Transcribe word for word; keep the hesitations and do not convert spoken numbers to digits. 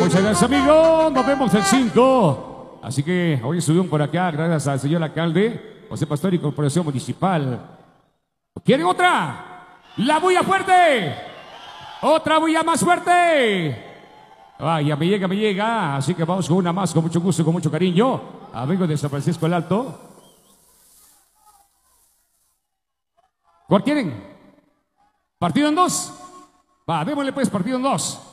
Muchas gracias, amigo. Nos vemos el cinco. Así que hoy subimos por acá, gracias al señor alcalde, José Pastor y Corporación Municipal. ¿Quieren otra? ¡La bulla fuerte! ¡Otra bulla más fuerte! Vaya, me llega, me llega. Así que vamos con una más, con mucho gusto, con mucho cariño. Amigos de San Francisco el Alto. ¿Cuál quieren? ¿Partido en dos? Va, démosle pues partido en dos.